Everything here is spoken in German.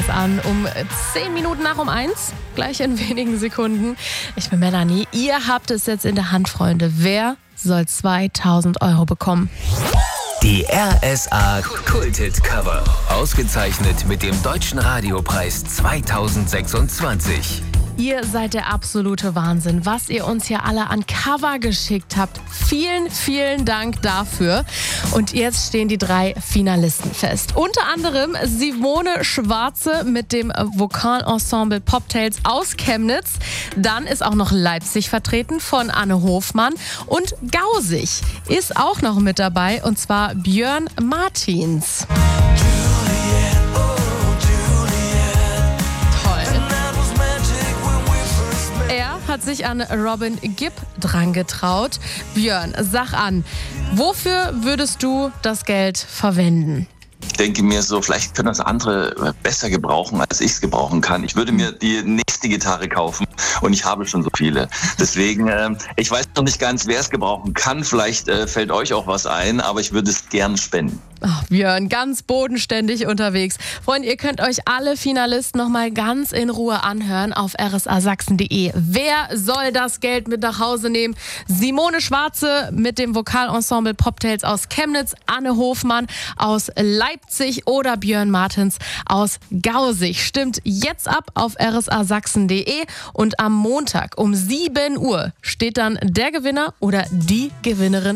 was an. Um 10 Minuten nach 1, gleich in wenigen Sekunden. Ich bin Melanie. Ihr habt es jetzt in der Hand, Freunde. Wer soll 2000 € bekommen? Die RSA Kulthit Cover. Ausgezeichnet mit dem Deutschen Radiopreis 2026. Ihr seid der absolute Wahnsinn, was ihr uns hier alle an Cover geschickt habt. Vielen, vielen Dank dafür. Und jetzt stehen die 3 Finalisten fest. Unter anderem Simone Schwarze mit dem Vokalensemble Poptails aus Chemnitz. Dann ist auch noch Leipzig vertreten von Anne Hofmann. Und Gausig ist auch noch mit dabei, und zwar Björn Martins. Hat sich an Robin Gibb dran getraut. Björn, sag an, wofür würdest du das Geld verwenden? Ich denke mir so, vielleicht können das andere besser gebrauchen, als ich es gebrauchen kann. Ich würde mir die nächste Gitarre kaufen und ich habe schon so viele. Deswegen, ich weiß noch nicht ganz, wer es gebrauchen kann. Vielleicht fällt euch auch was ein, aber ich würde es gern spenden. Ach, Björn, ganz bodenständig unterwegs. Freunde, ihr könnt euch alle Finalisten nochmal ganz in Ruhe anhören auf rsasachsen.de. Wer soll das Geld mit nach Hause nehmen? Simone Schwarze mit dem Vokalensemble Poptails aus Chemnitz, Anne Hofmann aus Leipzig oder Björn Martins aus Gausig. Stimmt jetzt ab auf rsasachsen.de und am Montag um 7 Uhr steht dann der Gewinner oder die Gewinnerin